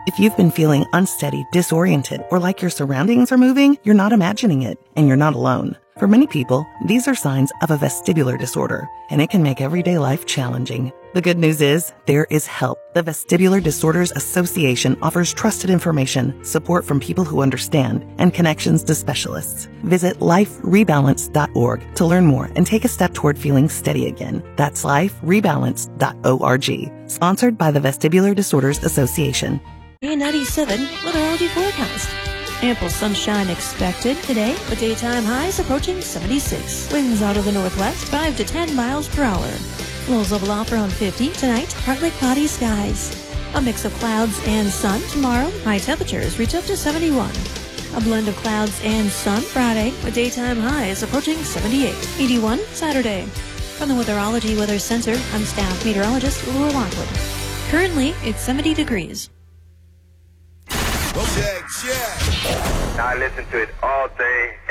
If you've been feeling unsteady, disoriented, or like your surroundings are moving, you're not imagining it, and you're not alone. For many people, these are signs of a vestibular disorder, and it can make everyday life challenging. The good news is, there is help. The Vestibular Disorders Association offers trusted information, support from people who understand, and connections to specialists. Visit liferebalance.org to learn more and take a step toward feeling steady again. That's liferebalance.org. Sponsored by the Vestibular Disorders Association. 97 weatherology forecast. Ample sunshine expected today, with daytime highs approaching 76. Winds out of the northwest, 5 to 10 miles per hour. Lows level off around 50 tonight, partly cloudy skies. A mix of clouds and sun tomorrow. High temperatures reach up to 71. A blend of clouds and sun Friday, with daytime highs approaching 78. 81 Saturday. From the Weatherology Weather Center, I'm staff meteorologist Laura Lockwood. Currently, it's 70 degrees. Check. I listen to it all day.